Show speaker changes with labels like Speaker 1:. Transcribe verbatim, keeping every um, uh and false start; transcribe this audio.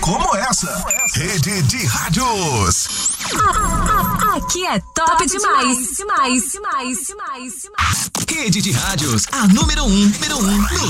Speaker 1: como essa. Rede de Rádios.
Speaker 2: Aqui é top, top demais, demais, demais, demais, demais.
Speaker 3: Rede de Rádios, a número um, número um.